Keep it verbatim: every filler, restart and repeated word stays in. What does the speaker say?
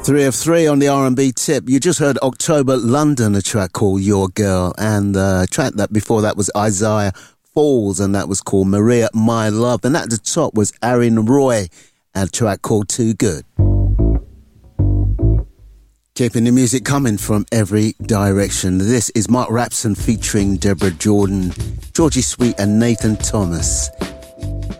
Three of three on the R and B tip. You just heard October London, a track called Your Girl, and the track that before that was Isaiah Falls, and that was called Maria My Love. And at the top was Aaron Roy, and a track called Too Good. Keeping the music coming from every direction. This is Mark Rapson featuring Deborah Jordan, Georgie Sweet and Nathan Thomas.